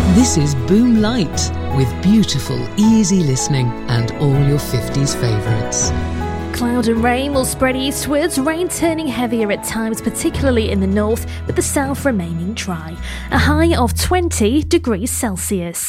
This is Boom Light, with beautiful, easy listening and all your 50s favourites. Cloud and rain will spread eastwards, rain turning heavier at times, particularly in the north, with the south remaining dry. A high of 20 degrees Celsius.